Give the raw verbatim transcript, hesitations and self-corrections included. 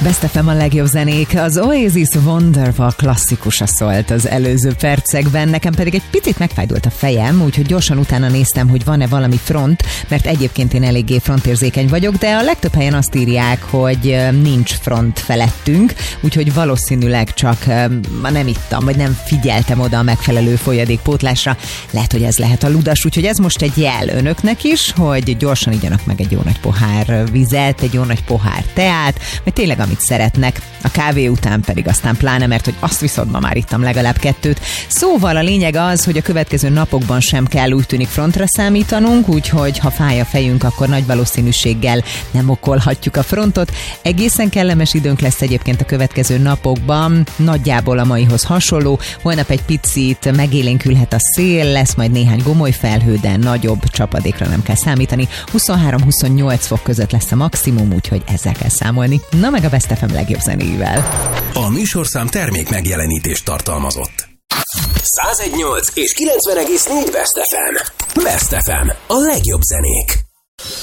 Best ef em a legjobb zenék. Az Oasis Wonderwall klasszikusa szólt az előző percekben, nekem pedig egy picit megfájdult a fejem, úgyhogy gyorsan utána néztem, hogy van-e valami front, mert egyébként én eléggé frontérzékeny vagyok, de a legtöbb helyen azt írják, hogy nincs front felettünk, úgyhogy valószínűleg csak ma nem ittam, vagy nem figyeltem oda a megfelelő folyadékpótlásra. Lehet, hogy ez lehet a ludas, úgyhogy ez most egy jel önöknek is, hogy gyorsan igyanak meg egy jó nagy pohár vizet, egy jó nagy pohár teát, vagy tényleg amit szeretnek. A kávé után pedig aztán pláne, mert hogy azt viszont ma már ittam legalább kettőt. Szóval a lényeg az, hogy a következő napokban sem kell úgy tűnik frontra számítanunk, úgyhogy ha fáj a fejünk, akkor nagy valószínűséggel nem okolhatjuk a frontot. Egészen kellemes időnk lesz egyébként a következő napokban, nagyjából a maihoz hasonló. Holnap egy picit megélénkülhet a szél, lesz majd néhány gomoly felhő, de nagyobb csapadékra nem kell számítani. huszonhárom-huszonnyolc fok között lesz a maximum, úgyhogy ezzel kell számolni. Na meg a Best ef em legjobb zenéivel. A műsorszám termék megjelenítést tartalmazott. száz egy egész nyolc és kilencven egész négy Best ef em. Best ef em. A legjobb zenék.